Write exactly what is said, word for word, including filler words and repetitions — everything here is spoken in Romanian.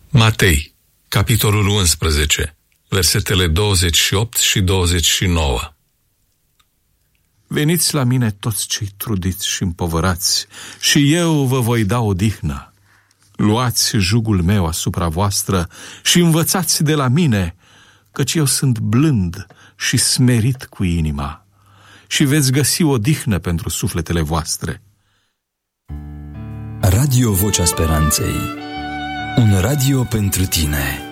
Matei, capitolul unsprezece, versetele douăzeci și opt și douăzeci și nouă. Veniți la mine toți cei trudiți și împovărați, și eu vă voi da odihnă. Luați jugul meu asupra voastră și învățați de la mine, căci eu sunt blând și smerit cu inima, și veți găsi odihnă pentru sufletele voastre. Radio Vocea Speranței, un radio pentru tine.